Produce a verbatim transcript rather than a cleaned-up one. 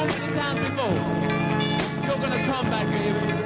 many times before. You're gonna come back here.